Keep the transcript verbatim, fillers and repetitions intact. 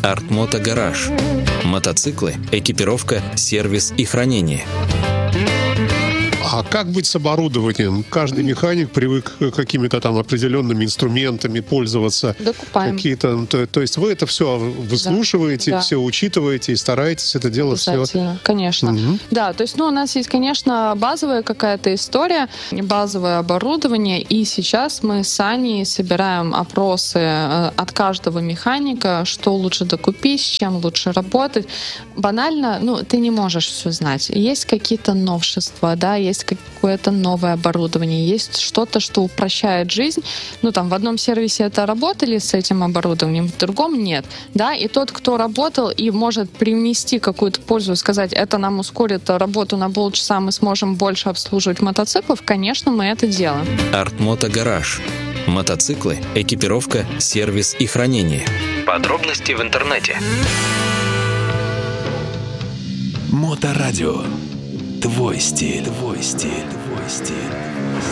Артмото Гараж. Мотоциклы, экипировка, сервис и хранение. А как быть с оборудованием? Каждый механик привык какими-то там определенными инструментами пользоваться. Докупаем. Какие-то, то, то есть вы это все выслушиваете, да. все учитываете и стараетесь это дело все... Конечно. Угу. Да, то есть ну, у нас есть, конечно, базовая какая-то история, базовое оборудование, и сейчас мы с Аней собираем опросы от каждого механика, что лучше докупить, с чем лучше работать. Банально, ну, ты не можешь все знать. Есть какие-то новшества, да, есть какое-то новое оборудование, есть что-то, что упрощает жизнь. Ну, там, в одном сервисе это работали с этим оборудованием, в другом нет. Да, и тот, кто работал и может привнести какую-то пользу, сказать, это нам ускорит работу на полчаса, мы сможем больше обслуживать мотоциклов, конечно, мы это делаем. Артмото Гараж. Мотоциклы, экипировка, сервис и хранение. Подробности в интернете. Моторадио. Твой стиль, твой стиль, твой стиль.